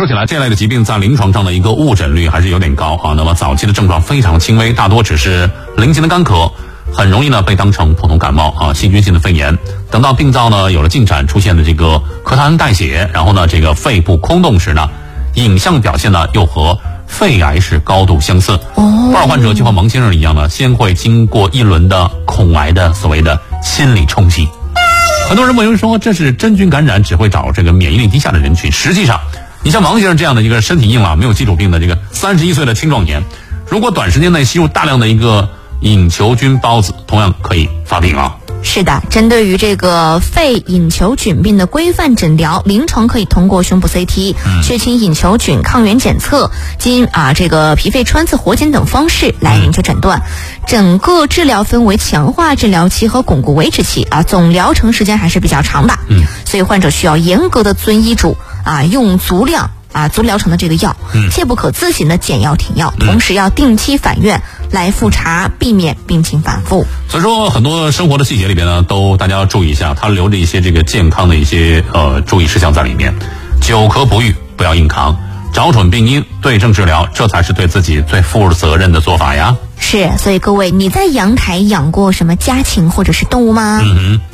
说起来，这类的疾病在临床上的一个误诊率还是有点高啊。那么早期的症状非常轻微，大多只是零星的干咳，很容易呢被当成普通感冒啊、细菌性的肺炎。等到病灶呢有了进展，出现的这个咳痰带血，然后呢这个肺部空洞时呢，影像表现呢又和肺癌是高度相似。不少患者就和蒙先生一样呢，先会经过一轮的恐癌的所谓的心理冲击。很多人认为说这是真菌感染，只会找这个免疫力低下的人群。实际上，你像王先生这样的一个身体硬朗、没有基础病的这个31岁的青壮年，如果短时间内吸入大量的一个隐球菌孢子，同样可以发病啊。 是的，针对于这个肺隐球菌病的规范诊疗，临床可以通过胸部 CT、血清隐球菌抗原检测、经这个脾肺穿刺活检等方式来明确诊断。整个治疗分为强化治疗期和巩固维持期总疗程时间还是比较长的。所以患者需要严格的遵医嘱用足量足疗程的这个药，切不可自行的减药停药，同时要定期返院来复查，避免病情反复。 所以说，很多生活的细节里边呢，大家要注意一下，它留着一些这个健康的一些注意事项在里面。久咳不愈，不要硬扛，找准病因，对症治疗，这才是对自己最负责任的做法呀。 是，所以各位，你在阳台养过什么家禽或者是动物吗？